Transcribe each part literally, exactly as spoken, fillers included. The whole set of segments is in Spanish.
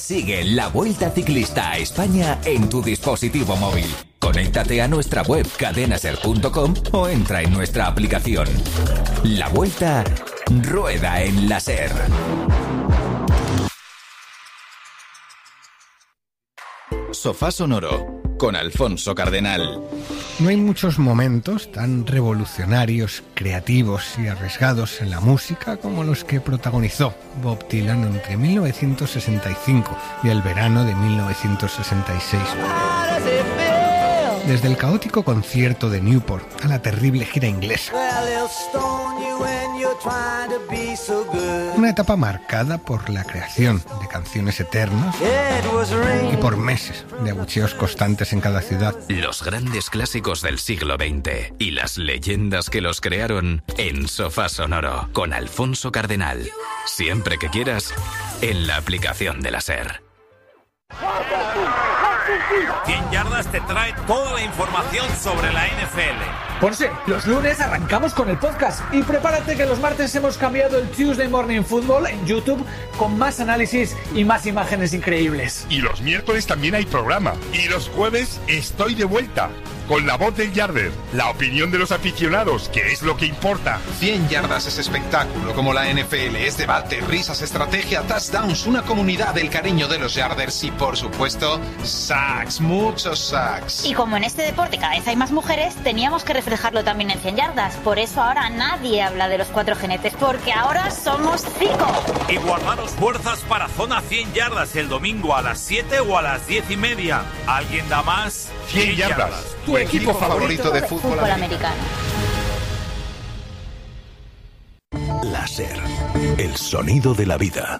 Sigue la Vuelta Ciclista a España en tu dispositivo móvil. Conéctate a nuestra web cadenaser punto com o entra en nuestra aplicación. La Vuelta rueda en la SER. Sofá Sonoro con Alfonso Cardenal. No hay muchos momentos tan revolucionarios, creativos y arriesgados en la música como los que protagonizó Bob Dylan entre mil novecientos sesenta y cinco y el verano de mil novecientos sesenta y seis. Desde el caótico concierto de Newport a la terrible gira inglesa. Una etapa marcada por la creación de canciones eternas y por meses de abucheos constantes en cada ciudad. Los grandes clásicos del siglo veinte y las leyendas que los crearon en Sofá Sonoro con Alfonso Cardenal. Siempre que quieras, en la aplicación de la SER. cien yardas te trae toda la información sobre la N F L. Ponce, los lunes arrancamos con el podcast y prepárate que los martes hemos cambiado el Tuesday Morning Football en YouTube con más análisis y más imágenes increíbles. Y los miércoles también hay programa. Y los jueves estoy de vuelta con la voz del Yarder, la opinión de los aficionados, que es lo que importa. cien yardas es espectáculo como la N F L, es debate, risas, estrategia, touchdowns, una comunidad del cariño de los Yarders y por supuesto sacks, muchos sacks. Y como en este deporte cada vez hay más mujeres, teníamos que reflejarlo también en cien yardas. Por eso ahora nadie habla de los cuatro jinetes, porque ahora somos cinco. Y guardaros fuerzas para Zona cien yardas el domingo a las siete o a las diez y media. ¿Alguien da más? cien yardas. Tu equipo favorito de fútbol, fútbol americano. La SER, el sonido de la vida.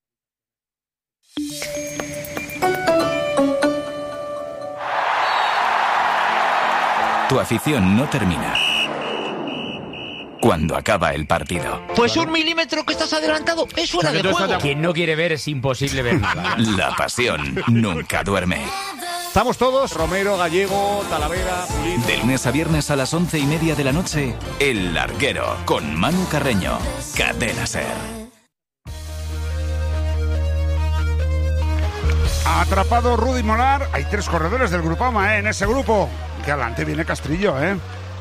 Tu afición no termina cuando acaba el partido. Pues un milímetro que estás adelantado es fuera de juego. Quien no quiere ver es imposible ver nada. La pasión nunca duerme. Estamos todos, Romero, Gallego, Talavera, Pulido. De lunes a viernes a las once y media de la noche, El Larguero, con Manu Carreño. Cadena SER. Atrapado Rudy Molar. Hay tres corredores del Grupama, ¿eh? En ese grupo. Que adelante viene Castrillo, ¿eh?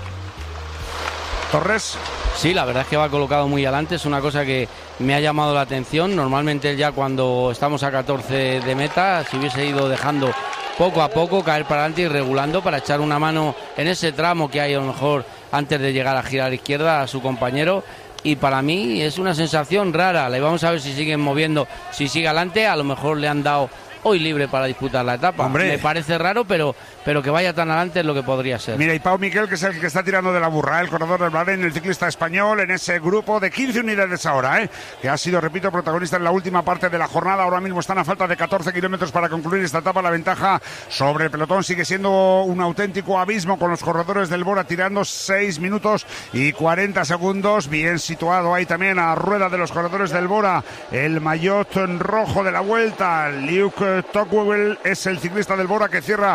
Torres. Sí, la verdad es que va colocado muy adelante. Es una cosa que me ha llamado la atención. Normalmente ya cuando estamos a catorce de meta, si hubiese ido dejando poco a poco caer para adelante y regulando para echar una mano en ese tramo que hay a lo mejor antes de llegar a girar a la izquierda a su compañero. Y para mí es una sensación rara. Le vamos a ver si siguen moviendo, si sigue adelante. A lo mejor le han dado hoy libre para disputar la etapa. Hombre. Me parece raro, pero, pero que vaya tan adelante es lo que podría ser. Mira, y Pau Miquel, que es el que está tirando de la burra, ¿eh? El corredor del Bahrein, el ciclista español, en ese grupo de quince unidades ahora, ¿eh? Que ha sido, repito, protagonista en la última parte de la jornada. Ahora mismo están a falta de catorce kilómetros para concluir esta etapa. La ventaja sobre el pelotón sigue siendo un auténtico abismo, con los corredores del Bora tirando seis minutos y cuarenta segundos. Bien situado ahí también a rueda de los corredores del Bora el maillot rojo de la Vuelta, Luke Tocqueville es el ciclista del Bora que cierra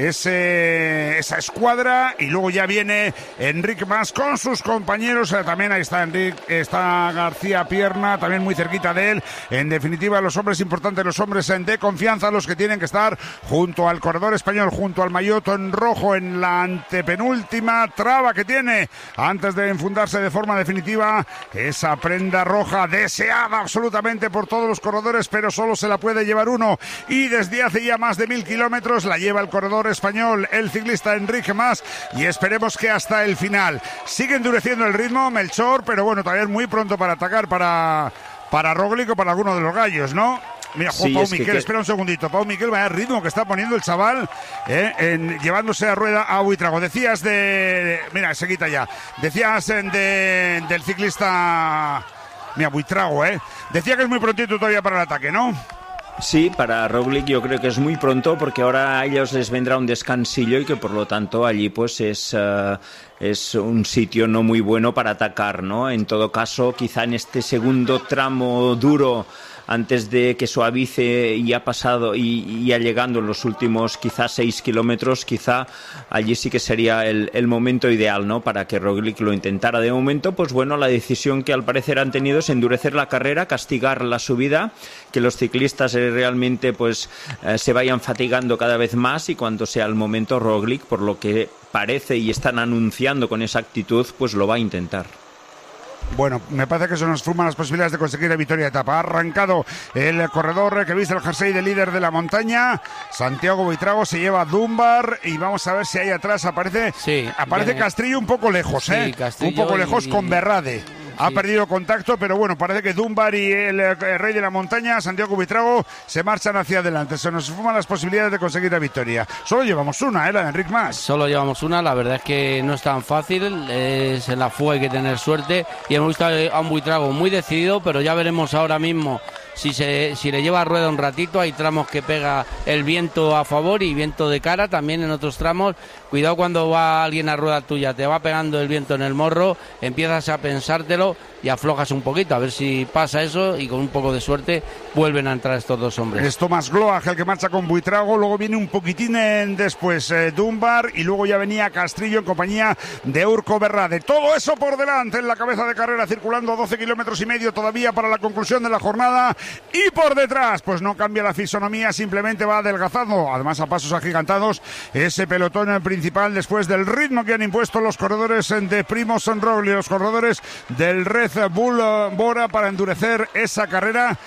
ese, esa escuadra, y luego ya viene Enric Mas con sus compañeros. También ahí está Enric, está García Pierna, también muy cerquita de él. En definitiva, los hombres importantes, los hombres de confianza, los que tienen que estar junto al corredor español, junto al maillot en rojo en la antepenúltima traba que tiene antes de enfundarse de forma definitiva esa prenda roja deseada absolutamente por todos los corredores, pero solo se la puede llevar uno. Y desde hace ya más de mil kilómetros la lleva el corredor español, el ciclista Enric Mas, y esperemos que hasta el final. Sigue endureciendo el ritmo Melchor, pero bueno, todavía es muy pronto para atacar para, para Roglic o para alguno de los gallos, ¿no? Mira, Juan sí, Pau Miquel, que... espera un segundito. Pau Miquel, vaya ritmo que está poniendo el chaval, eh, en, llevándose a rueda a Buitrago. Decías de... Mira, se quita ya. Decías de, del ciclista... Mira, Buitrago, ¿eh? Decía que es muy prontito todavía para el ataque, ¿no? Sí, para Roglic yo creo que es muy pronto, porque ahora a ellos les vendrá un descansillo y que por lo tanto allí pues es, uh, es un sitio no muy bueno para atacar, ¿no? En todo caso, quizá en este segundo tramo duro antes de que suavice y ha pasado y, y ha llegado en los últimos quizás seis kilómetros, quizá allí sí que sería el, el momento ideal, ¿no?, para que Roglic lo intentara. De momento, pues bueno, la decisión que al parecer han tenido es endurecer la carrera, castigar la subida, que los ciclistas realmente pues eh, se vayan fatigando cada vez más, y cuando sea el momento, Roglic, por lo que parece y están anunciando con esa actitud, pues lo va a intentar. Bueno, me parece que se nos fuman las posibilidades de conseguir la victoria de etapa. Ha arrancado el corredor que viste el jersey de líder de la montaña. Santiago Buitrago se lleva a Dunbar y vamos a ver si ahí atrás aparece sí, aparece viene... Castrillo un poco lejos, sí, ¿eh? Castillo un poco lejos y... con Berrade. Ha sí. perdido contacto, pero bueno, parece que Dunbar y el, el rey de la montaña, Santiago Buitrago, se marchan hacia adelante. Se nos fuman las posibilidades de conseguir la victoria. Solo llevamos una, ¿eh? La de Enric Mas. Solo llevamos una, la verdad es que no es tan fácil, es en la fuga hay que tener suerte, y hemos visto a un Buitrago muy decidido, pero ya veremos ahora mismo si se si le lleva a rueda un ratito. Hay tramos que pega el viento a favor y viento de cara también en otros tramos. Cuidado cuando va alguien a rueda tuya, te va pegando el viento en el morro, empiezas a pensártelo y aflojas un poquito, a ver si pasa eso, y con un poco de suerte vuelven a entrar estos dos hombres. Es Tomás Gloag el que marcha con Buitrago, luego viene un poquitín en, después eh, Dunbar, y luego ya venía Castrillo en compañía de Urco Berrade. Todo eso por delante en la cabeza de carrera, circulando doce kilómetros y medio todavía para la conclusión de la jornada, y por detrás pues no cambia la fisonomía, simplemente va adelgazando, además a pasos agigantados, ese pelotón principal después del ritmo que han impuesto los corredores de Primož Roglic, los corredores del Red Bull Bora, para endurecer esa carrera,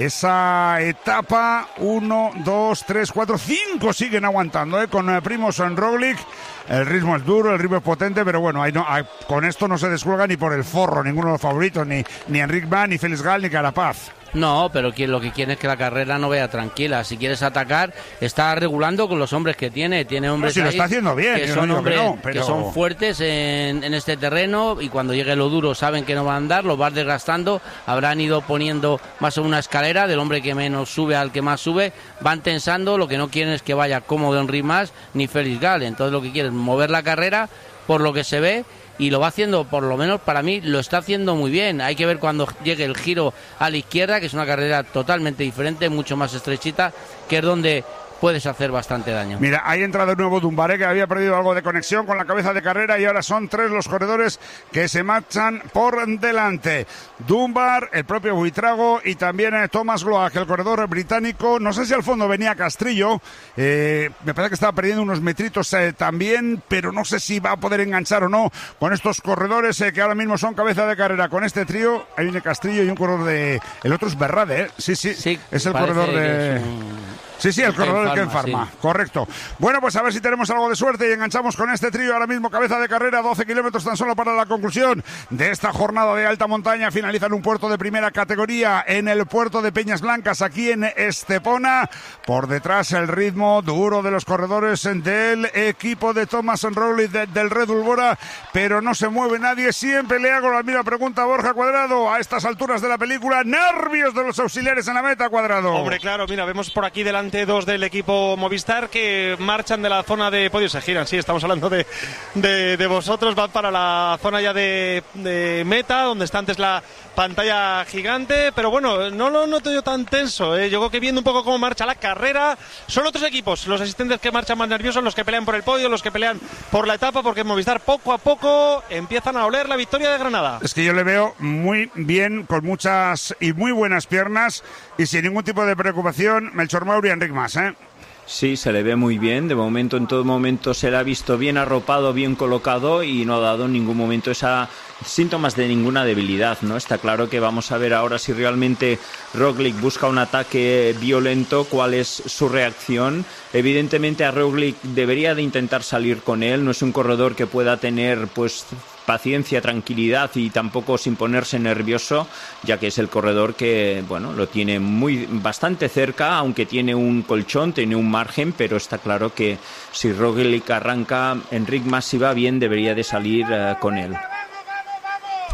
esa etapa. Uno, dos, tres, cuatro, cinco siguen aguantando, ¿eh? Con eh, Primož Roglic. El ritmo es duro, el ritmo es potente, pero bueno, ahí no, ahí, con esto no se descuelga ni por el forro ninguno de los favoritos, ni, ni Enric Mas, ni Félix Gall, ni Carapaz. No, pero lo que quiere es que la carrera no vaya tranquila. Si quieres atacar, está regulando con los hombres que tiene. Tiene hombres no, si lo está haciendo bien, que son no hombres que, no, pero... que son fuertes en, en este terreno, y cuando llegue lo duro saben que no va a andar, los van desgastando. Habrán ido poniendo más o menos una escalera del hombre que menos sube al que más sube. Van tensando, lo que no quieren es que vaya cómodo Enric Mas ni Félix Gall. Entonces lo que quieren es mover la carrera, por lo que se ve, y lo va haciendo, por lo menos para mí, lo está haciendo muy bien. Hay que ver cuando llegue el giro a la izquierda, que es una carrera totalmente diferente, mucho más estrechita, que es donde puedes hacer bastante daño. Mira, ahí entra de nuevo Dunbar, que había perdido algo de conexión con la cabeza de carrera, y ahora son tres los corredores que se marchan por delante. Dunbar, el propio Buitrago y también eh, Tomás Gloag, el corredor británico. No sé si al fondo venía Castrillo, eh, me parece que estaba perdiendo unos metritos eh, también, pero no sé si va a poder enganchar o no con estos corredores eh, que ahora mismo son cabeza de carrera. Con este trío, ahí viene Castrillo y un corredor de... El otro es Berrade, ¿eh? Sí, sí, sí, es el corredor de... Es un... Sí, sí, el corredor del Ken Pharma, sí. Correcto. Bueno, pues a ver si tenemos algo de suerte y enganchamos con este trío. Ahora mismo cabeza de carrera, doce kilómetros tan solo para la conclusión de esta jornada de alta montaña. Finaliza en un puerto de primera categoría, en el puerto de Peñas Blancas, aquí en Estepona. Por detrás el ritmo duro de los corredores del equipo de Primož Roglic de, del Red Bull Bora, pero no se mueve nadie. Siempre le hago la misma pregunta a Borja Cuadrado a estas alturas de la película. Nervios de los auxiliares en la meta, Cuadrado. Hombre, claro, mira, vemos por aquí delante dos del equipo Movistar que marchan de la zona de podio, se giran, sí, estamos hablando de, de, de vosotros, van para la zona ya de, de meta, donde está antes la pantalla gigante, pero bueno, no lo noto yo tan tenso, ¿eh? Yo creo que viendo un poco cómo marcha la carrera, son otros equipos, los asistentes que marchan más nerviosos, los que pelean por el podio, los que pelean por la etapa, porque Movistar poco a poco empiezan a oler la victoria de Granada. Es que yo le veo muy bien, con muchas y muy buenas piernas y sin ningún tipo de preocupación, Melchor Mauri y Enric Mas, ¿eh? Sí, se le ve muy bien. De momento, en todo momento, se le ha visto bien arropado, bien colocado, y no ha dado en ningún momento esa síntomas de ninguna debilidad, ¿no? Está claro que vamos a ver ahora si realmente Roglic busca un ataque violento, cuál es su reacción. Evidentemente a Roglic debería de intentar salir con él, no es un corredor que pueda tener pues paciencia, tranquilidad y tampoco sin ponerse nervioso, ya que es el corredor que, bueno, lo tiene muy bastante cerca, aunque tiene un colchón, tiene un margen, pero está claro que si Roglic arranca, Enric Mas, si va bien, debería de salir uh, con él.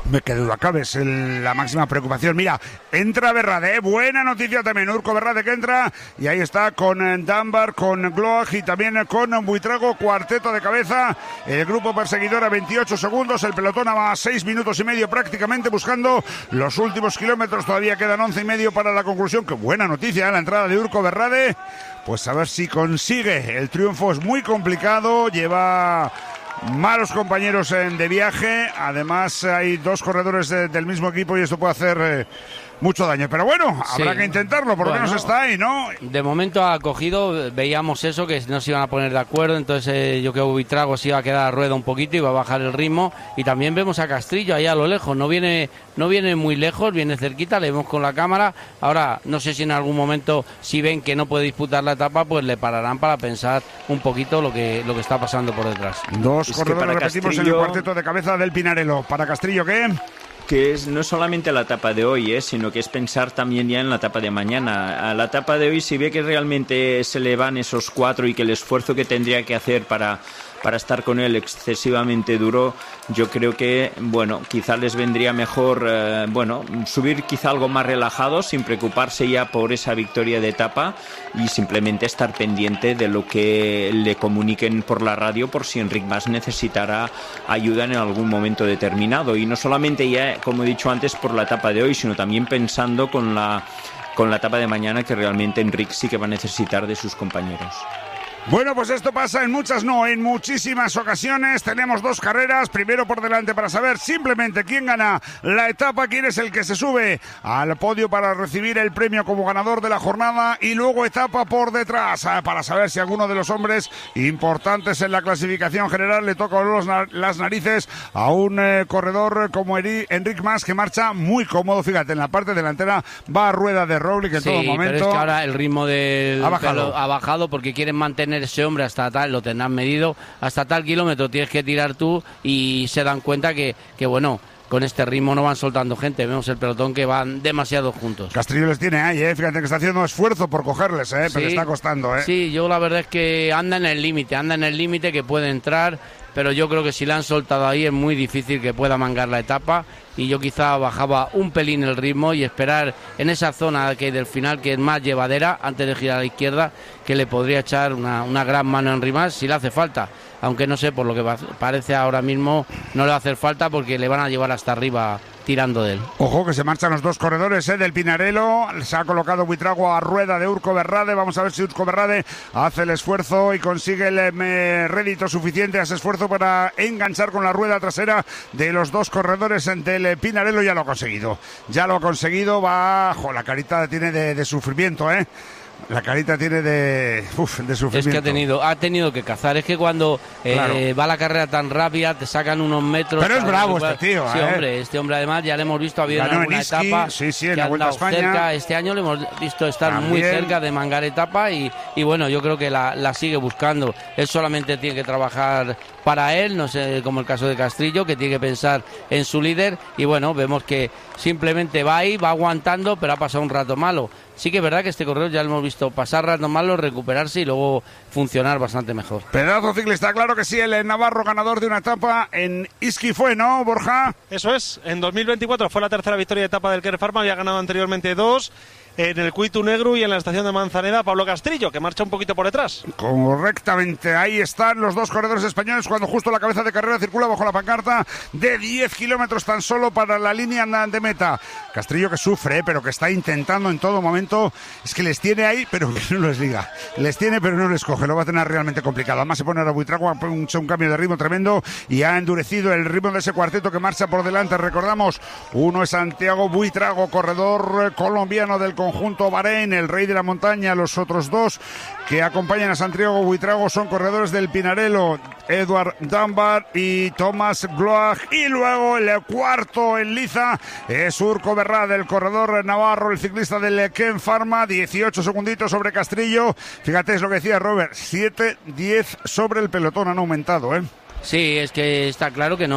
Me quedé duda cabe, es el, la máxima preocupación. Mira, entra Berrade, ¿eh? Buena noticia también, Urco Berrade que entra, y ahí está con eh, Dunbar, con Gloag y también eh, con Buitrago, cuarteto de cabeza, el grupo perseguidor a veintiocho segundos, el pelotón a seis minutos y medio prácticamente buscando los últimos kilómetros, todavía quedan once y medio para la conclusión. Qué buena noticia, ¿eh? La entrada de Urco Berrade, pues a ver si consigue, el triunfo es muy complicado, lleva malos compañeros en, de viaje, además hay dos corredores de, del mismo equipo y esto puede hacer eh, mucho daño, pero bueno, habrá sí. que intentarlo, por lo bueno, menos está ahí, ¿no? De momento ha cogido, veíamos eso, que no se iban a poner de acuerdo, entonces eh, yo creo que Buitrago se iba a quedar a rueda un poquito y va a bajar el ritmo, y también vemos a Castrillo ahí a lo lejos, no viene no viene muy lejos, viene cerquita, le vemos con la cámara, ahora no sé si en algún momento, si ven que no puede disputar la etapa, pues le pararán para pensar un poquito lo que, lo que está pasando por detrás. Dos es corredores, repetimos, Castrillo... en el cuarteto de cabeza del Pinarello. Para Castrillo, ¿qué? Que es no solamente la etapa de hoy, ¿eh? sino que es pensar también ya en la etapa de mañana. A la etapa de hoy, si ve que realmente se le van esos cuatro y que el esfuerzo que tendría que hacer para, para estar con él excesivamente duro, yo creo que, bueno, quizá les vendría mejor, eh, bueno, subir quizá algo más relajado, sin preocuparse ya por esa victoria de etapa y simplemente estar pendiente de lo que le comuniquen por la radio por si Enric Mas necesitará ayuda en algún momento determinado. Y no solamente ya, como he dicho antes, por la etapa de hoy, sino también pensando con la, con la etapa de mañana, que realmente Enric sí que va a necesitar de sus compañeros. Bueno, pues esto pasa en muchas, no, en muchísimas ocasiones. Tenemos dos carreras, primero por delante para saber simplemente quién gana la etapa, quién es el que se sube al podio para recibir el premio como ganador de la jornada, y luego etapa por detrás para saber si alguno de los hombres importantes en la clasificación general le toca los, las narices a un eh, corredor como Enric Mas, que marcha muy cómodo. Fíjate, en la parte delantera va a rueda de Roglic en sí, todo momento. Pero es que ahora el ritmo del ha bajado. Pelo, ha bajado porque quieren mantener ese hombre hasta tal, lo tendrán medido, hasta tal kilómetro tienes que tirar tú, y se dan cuenta que, que bueno, con este ritmo no van soltando gente, vemos el pelotón que van demasiado juntos. Castrillo les tiene ahí, ¿eh? Fíjate que está haciendo esfuerzo por cogerles, ¿eh? Pero sí, le está costando, ¿eh? Sí, yo la verdad es que anda en el límite, anda en el límite que puede entrar, pero yo creo que si la han soltado ahí es muy difícil que pueda mangar la etapa, y yo quizá bajaba un pelín el ritmo y esperar en esa zona que del final, que es más llevadera, antes de girar a la izquierda, que le podría echar una, una gran mano a Enric Mas si le hace falta, aunque no sé, por lo que parece ahora mismo no le va a hacer falta porque le van a llevar hasta arriba tirando de él. Ojo que se marchan los dos corredores ¿eh? del Pinarello, se ha colocado Buitrago a rueda de Urco Berrade, vamos a ver si Urco Berrade hace el esfuerzo y consigue el eh, rédito suficiente a ese esfuerzo para enganchar con la rueda trasera de los dos corredores del Pinarello. Ya lo ha conseguido, ya lo ha conseguido, va, jo, la carita tiene de, de sufrimiento, ¿eh? La carita tiene de, uf, de sufrimiento. Es que ha tenido, ha tenido que cazar. Es que cuando eh, claro. va la carrera tan rápida, te sacan unos metros. Pero es bravo este tío. Sí, ¿eh? hombre, este hombre además ya le hemos visto habido en alguna Iski, etapa sí, sí, en que la ha Vuelta a España. Cerca. Este año le hemos visto estar También. muy cerca de mangar etapa y, y bueno, yo creo que la, la sigue buscando. Él solamente tiene que trabajar para él, no sé, como el caso de Castrillo, que tiene que pensar en su líder, y bueno, vemos que simplemente va ahí, va aguantando, pero ha pasado un rato malo. Sí que es verdad que este corredor ya lo hemos visto pasar rato malo, recuperarse y luego funcionar bastante mejor. Pedazo ciclista, claro que sí, el navarro ganador de una etapa en Iski fue, ¿no, Borja? Eso es, en dos mil veinticuatro fue la tercera victoria de etapa del Kern Pharma, había ganado anteriormente dos, en el Cuitu Negru y en la estación de Manzaneda, Pablo Castrillo, que marcha un poquito por detrás. Correctamente, ahí están los dos corredores españoles cuando justo la cabeza de carrera circula bajo la pancarta de diez kilómetros tan solo para la línea de meta. Castrillo que sufre, ¿eh? pero que está intentando en todo momento, es que les tiene ahí, pero que no les diga. Les tiene, pero no les coge, lo va a tener realmente complicado. Además se pone ahora Buitrago, un, un cambio de ritmo tremendo y ha endurecido el ritmo de ese cuarteto que marcha por delante. Recordamos, uno es Santiago Buitrago, corredor colombiano del conjunto Bahrein, el rey de la montaña. Los otros dos que acompañan a Santiago Buitrago son corredores del Pinarello, Edward Dunbar y Thomas Gloag, y luego el cuarto en liza es Urco Berrade, el corredor navarro, el ciclista del Kern Pharma, dieciocho segunditos sobre Castrillo. Fíjate, es lo que decía Robert, siete diez sobre el pelotón, han aumentado, ¿eh? Sí, es que está claro que no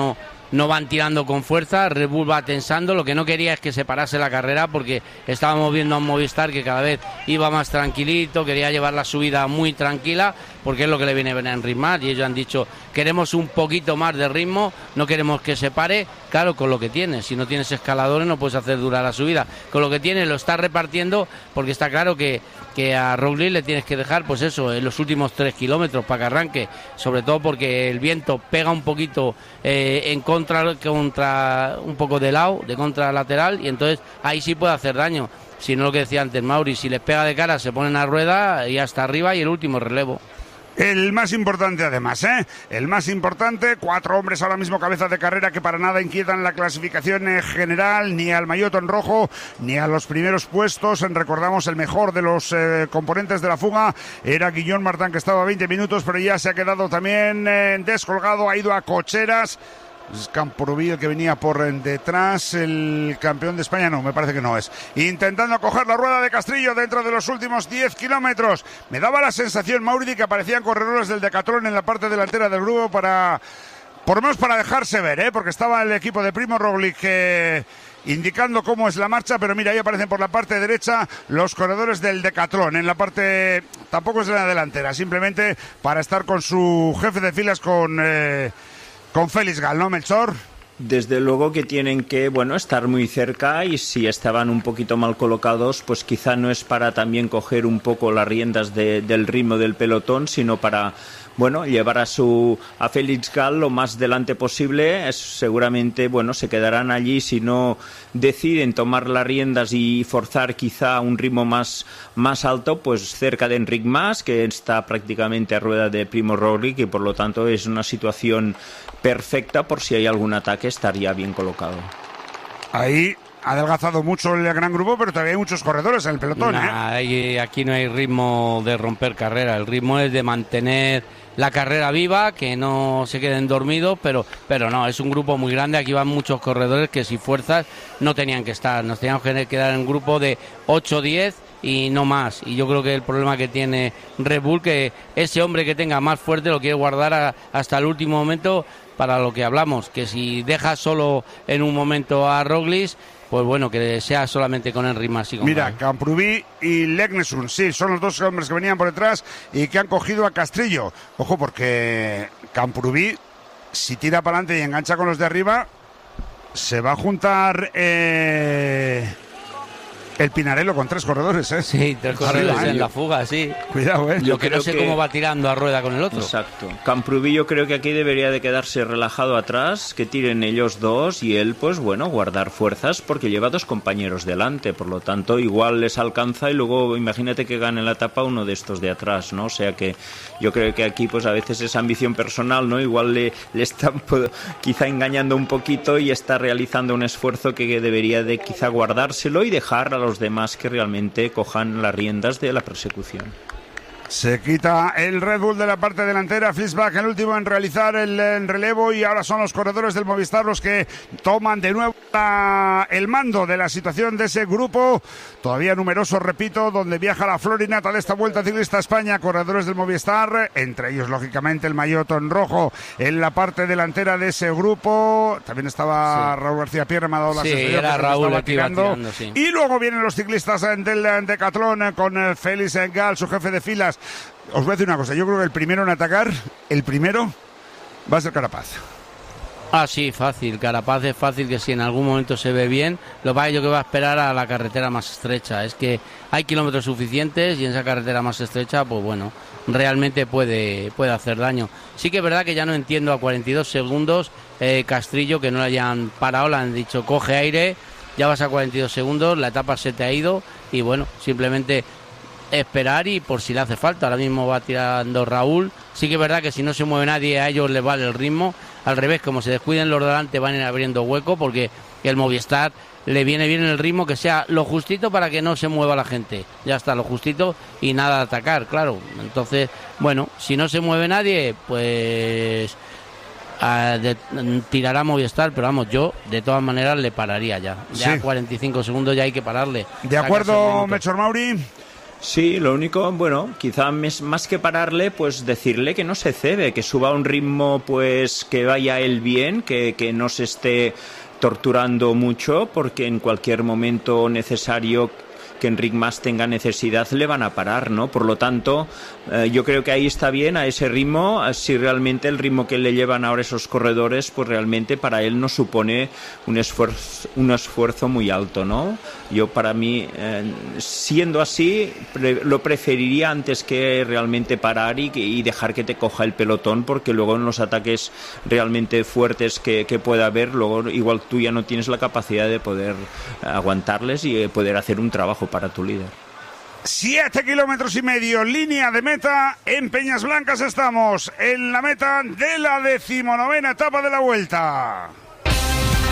no van tirando con fuerza, Red Bull va tensando, lo que no quería es que se parase la carrera porque estábamos viendo a un Movistar que cada vez iba más tranquilito, quería llevar la subida muy tranquila porque es lo que le viene a ritmar y ellos han dicho queremos un poquito más de ritmo, no queremos que se pare, claro, con lo que tienes, si no tienes escaladores no puedes hacer durar la subida, con lo que tienes lo estás repartiendo porque está claro que, que a Roglic le tienes que dejar pues eso, en los últimos tres kilómetros para que arranque, sobre todo porque el viento pega un poquito eh, en contra, contra un poco de lado, de contralateral y entonces ahí sí puede hacer daño, si no lo que decía antes Mauri, si les pega de cara se ponen a rueda y hasta arriba y el último relevo. El más importante además, ¿eh? El más importante, cuatro hombres ahora mismo cabeza de carrera que para nada inquietan la clasificación general, ni al maillot en rojo, ni a los primeros puestos. Recordamos el mejor de los eh, componentes de la fuga era Guillaume Martin, que estaba a veinte minutos, pero ya se ha quedado también eh, descolgado, ha ido a cocheras. Es Camprubí el que venía por detrás, el campeón de España, no, me parece que no es. Intentando coger la rueda de Castrillo dentro de los últimos diez kilómetros. Me daba la sensación, Mauri, que aparecían corredores del Decathlon en la parte delantera del grupo para, por lo menos para dejarse ver, ¿eh? Porque estaba el equipo de Primo Roglic eh, indicando cómo es la marcha, pero mira, ahí aparecen por la parte derecha los corredores del Decathlon, en la parte, tampoco es en la delantera, simplemente para estar con su jefe de filas, con... Eh, Con Félix Gal, ¿no, Melchor? Desde luego que tienen que, bueno, estar muy cerca y si estaban un poquito mal colocados, pues quizá no es para también coger un poco las riendas de, del ritmo del pelotón, sino para, bueno, llevar a su a Félix Gal lo más delante posible. Es, seguramente, bueno, se quedarán allí si no deciden tomar las riendas y forzar quizá un ritmo más, más alto, pues cerca de Enric Mas, que está prácticamente a rueda de Primo Roglic y por lo tanto es una situación perfecta por si hay algún ataque, estaría bien colocado. Ahí ha adelgazado mucho el gran grupo, pero todavía hay muchos corredores en el pelotón. Nah, ¿eh? Aquí no hay ritmo de romper carrera, el ritmo es de mantener la carrera viva, que no se queden dormidos, pero, pero no, es un grupo muy grande, aquí van muchos corredores que si fuerzas no tenían que estar, nos teníamos que quedar en un grupo de ocho o diez y no más, y yo creo que el problema que tiene Red Bull, que ese hombre que tenga más fuerte lo quiere guardar a, hasta el último momento para lo que hablamos, que si deja solo en un momento a Roglic, pues bueno, que sea solamente con Enric Mas. Mira, Camprubí y Legnesund, sí, son los dos hombres que venían por detrás y que han cogido a Castrillo. Ojo, porque Camprubí, si tira para adelante y engancha con los de arriba, se va a juntar eh, el Pinarello con tres corredores, ¿eh? Sí, tres corredores en la fuga, sí. Cuidado, ¿eh? Yo que no sé que... cómo va tirando a rueda con el otro. Exacto. Camprubí yo creo que aquí debería de quedarse relajado atrás, que tiren ellos dos y él, pues bueno, guardar fuerzas porque lleva dos compañeros delante, por lo tanto igual les alcanza y luego imagínate que gane la etapa uno de estos de atrás, ¿no? O sea que yo creo que aquí pues a veces es ambición personal, ¿no? Igual le, le están pues, quizá engañando un poquito y está realizando un esfuerzo que debería de quizá guardárselo y dejar a los demás que realmente cojan las riendas de la persecución. Se quita el Red Bull de la parte delantera, Fliesbach el último en realizar el, el relevo y ahora son los corredores del Movistar los que toman de nuevo la, el mando de la situación de ese grupo, todavía numeroso, repito, donde viaja la florinata de esta Vuelta Ciclista a España, corredores del Movistar, entre ellos lógicamente el maillot en rojo en la parte delantera de ese grupo, también estaba sí. Raúl García Pierre, me ha dado la sí, sensación era que Raúl estaba el que iba tirando, tirando sí. Y luego vienen los ciclistas del Decathlon con Félix Gal, su jefe de filas. Os voy a decir una cosa, yo creo que el primero en atacar, el primero va a ser Carapaz. Ah, sí, fácil, Carapaz es fácil, que si en algún momento se ve bien, lo que yo que va a esperar a la carretera más estrecha, es que hay kilómetros suficientes y en esa carretera más estrecha, pues bueno, realmente puede, puede hacer daño. Sí que es verdad que ya no entiendo a cuarenta y dos segundos eh, Castrillo, que no le hayan parado, le han dicho coge aire, ya vas a cuarenta y dos segundos, la etapa se te ha ido y bueno, simplemente esperar y por si le hace falta. Ahora mismo va tirando Raúl. Sí que es verdad que si no se mueve nadie a ellos les vale el ritmo. Al revés, como se descuiden los delante van a ir abriendo hueco porque el Movistar le viene bien el ritmo, que sea lo justito para que no se mueva la gente. Ya está, lo justito y nada de atacar, claro. Entonces, bueno, si no se mueve nadie, pues a, de, tirará Movistar, pero vamos, yo de todas maneras le pararía ya. Ya sí. cuarenta y cinco segundos ya hay que pararle. De acuerdo, Melchor Mauri. Sí, lo único, bueno, quizá más que pararle, pues decirle que no se cede, que suba a un ritmo pues que vaya él bien, que, que no se esté torturando mucho, porque en cualquier momento necesario que Enric Mas tenga necesidad le van a parar, ¿no? Por lo tanto, eh, yo creo que ahí está bien, a ese ritmo, si realmente el ritmo que le llevan ahora esos corredores, pues realmente para él no supone un esfuerzo, un esfuerzo muy alto, ¿no? Yo para mí, eh, siendo así, pre- lo preferiría antes que realmente parar y, y dejar que te coja el pelotón, porque luego en los ataques realmente fuertes que, que pueda haber, luego igual tú ya no tienes la capacidad de poder aguantarles y poder hacer un trabajo para tu líder. Siete kilómetros y medio, línea de meta. En Peñas Blancas estamos, en la meta de la decimonovena etapa de la Vuelta.